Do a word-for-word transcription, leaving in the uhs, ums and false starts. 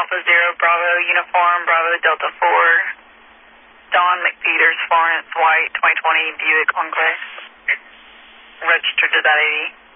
Alpha Zero Bravo Uniform Bravo Delta four. Don McPeters, Florence, White, twenty twenty Buick Enclave. Registered to that eighty.